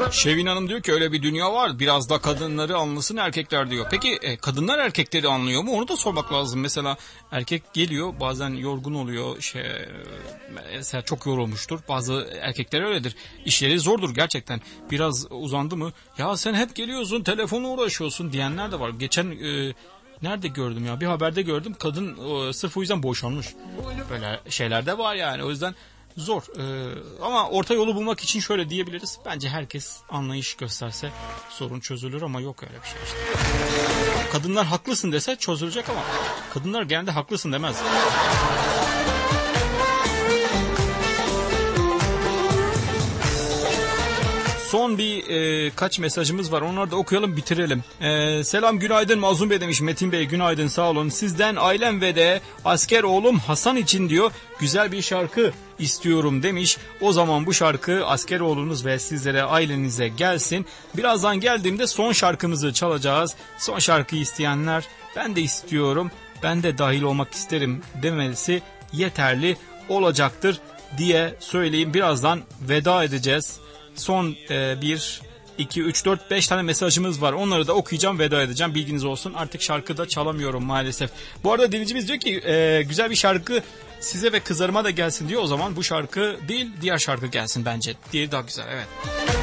Şevin Hanım diyor ki öyle bir dünya var. Biraz da kadınları anlasın erkekler diyor. Peki kadınlar erkekleri anlıyor mu? Onu da sormak lazım. Mesela erkek geliyor bazen yorgun oluyor. Mesela çok yorulmuştur. Bazı erkekler öyledir. İşleri zordur gerçekten. Biraz uzandı mı? Ya sen hep geliyorsun telefonla uğraşıyorsun diyenler de var. Geçen nerede gördüm ya? Bir haberde gördüm. Kadın sırf o yüzden boşanmış. Böyle şeyler de var yani. O yüzden zor. Ama orta yolu bulmak için şöyle diyebiliriz. Bence herkes anlayış gösterse sorun çözülür ama yok öyle bir şey işte. Kadınlar haklısın dese çözülecek ama kadınlar genelde haklısın demez. Son kaç mesajımız var. Onları da okuyalım bitirelim. Selam günaydın Mazlum Bey demiş. Metin Bey günaydın sağ olun. Sizden ailem ve de asker oğlum Hasan için diyor güzel bir şarkı istiyorum demiş. O zaman bu şarkı asker oğlunuz ve sizlere ailenize gelsin. Birazdan geldiğimde son şarkımızı çalacağız. Son şarkıyı isteyenler ben de istiyorum. Ben de dahil olmak isterim demesi yeterli olacaktır diye söyleyeyim. Birazdan veda edeceğiz. Son 1, 2, 3, 4, 5 tane mesajımız var. Onları da okuyacağım, veda edeceğim. Bilginiz olsun. Artık şarkı da çalamıyorum maalesef. Bu arada dinleyicimiz diyor ki güzel bir şarkı size ve kızlarıma da gelsin diyor. O zaman bu şarkı değil diğer şarkı gelsin bence. Diğeri daha güzel, evet.